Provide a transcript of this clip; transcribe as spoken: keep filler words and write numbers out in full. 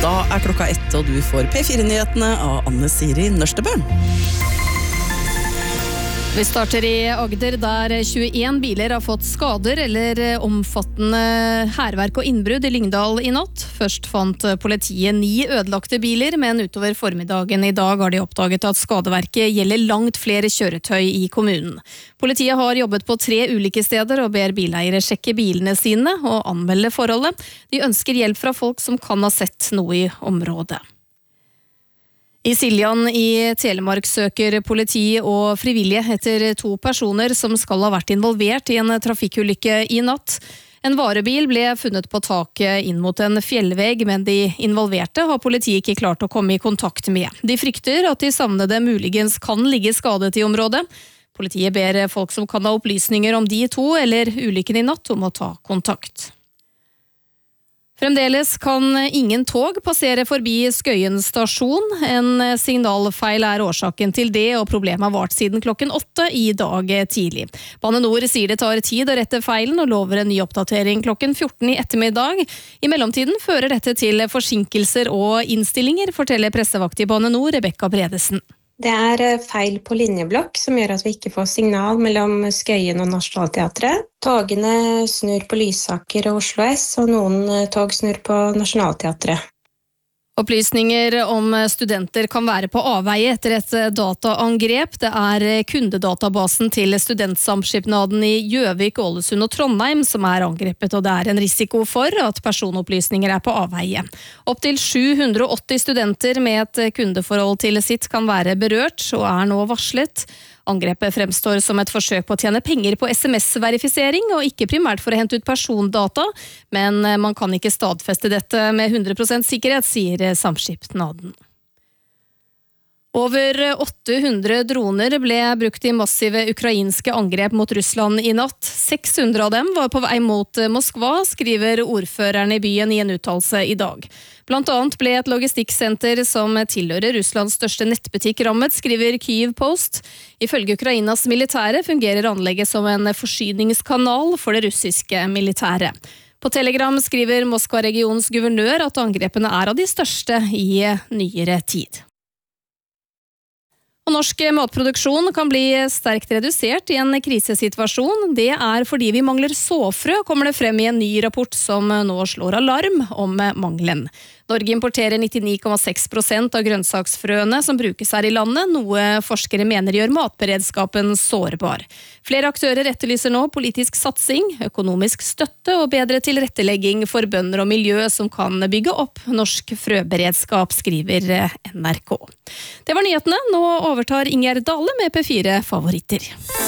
Da er klokka ett, og du får P fire-nyhetene av Anne Siri Nørstebø. Vi starter i Agder, der tjueen biler har fått skader eller omfattende hærverk og innbrudd i Lyngdal i natt. Først fant politiet ni ødelagte biler, men utover formiddagen i dag har de oppdaget at skadeverket gjelder langt flere kjøretøy i kommunen. Politiet har jobbet på tre ulike steder og ber bileiere sjekke bilene sine og anmelde forholdet. De ønsker hjelp fra folk som kan ha sett noe i området. I Siljan i Telemark søker politi og frivillige etter to personer som skal ha vært involvert i en trafikkulykke i natt. En varebil ble funnet på taket inn mot en fjellvegg, men de involverte har politiet ikke klart å komme i kontakt med. De frykter at de savnede muligens kan ligge skadet i området. Politiet ber folk som kan ha opplysninger om de to eller ulykken i natt om å ta kontakt. Fremdeles kan ingen tog passere forbi Skøyen stasjon. En signalfeil er årsaken til det, og problemet har vart siden klokken åtte i dag tidlig. Bane Nor sier det tar tid å rette feilen og lover en ny oppdatering klokken fjorten i ettermiddag. I mellomtiden fører dette til forsinkelser og innstillinger, forteller pressevakt i Bane Nor, Rebecca Bredesen. Det er feil på linjeblokk som gjør at vi ikke får signal mellom Skøyen og Nationaltheatret. Togene snur på Lysaker og Oslo S, og noen tog snur på Nationaltheatret. Opplysninger om studenter kan være på avveie etter et dataangrep. Det er kundedatabasen til studentsamskipnaden i Gjøvik, Ålesund og Trondheim som er angrepet, og det er en risiko for at personopplysninger er på avveie. Opp til sju hundre og åtti studenter med et kundeforhold til sitt kan være berørt, og er nå varslet. Angrepet fremstår som et forsøk på å tjene penger på S M S-verifisering, og ikke primært for å hente ut persondata, men man kan ikke stadfeste dette med hundre prosent sikkerhet, sier samskipnaden. Over åtte hundre droner ble brukt i massive ukrainske angrep mot Russland i natt. seks hundre av dem var på vei mot Moskva, skriver ordføreren i byen i en uttalelse i dag. Blant annet ble et logistikksenter som tilhører Russlands største nettbutikk rammet, skriver Kyiv Post. Ifølge Ukrainas militære fungerer anlegget som en forsyningskanal for det russiske militæret. På Telegram skriver Moskva-regionens guvernør at angrepene er av de største i nyere tid. Og norsk matproduksjon kan bli sterkt redusert i en krisesituasjon. Det er fordi vi mangler såfrø, kommer det frem i en ny rapport som nå slår alarm om mangelen. Norge importerer nittini komma seks prosent av grønnsaksfrøene som brukes her i landet, noe forskere mener gjør matberedskapen sårbar. Flere aktører etterlyser nå politisk satsing, økonomisk støtte og bedre tilrettelegging for bønder og miljø som kan bygge opp norsk frøberedskap, skriver N R K. Det var nyhetene. Nå overtar Ingjerd Dale med P fire Favoritter.